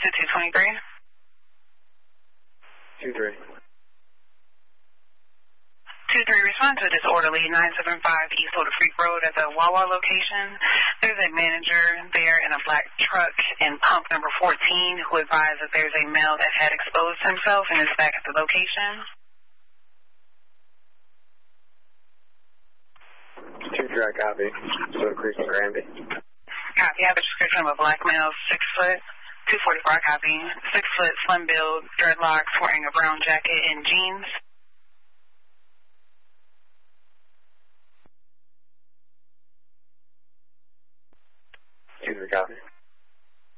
to 223. 23. 23, respond to disorderly 975 East Little Creek Road at the Wawa location. There's a manager there in a black truck in pump number 14 who advised that there's a male that had exposed himself and is back at the location. 2-3, copy. Little Creek and Granby. Copy. I have a description of a black male, 6 foot, 244, copy. 6 foot, slim build, dreadlocks, wearing a brown jacket and jeans. Copy.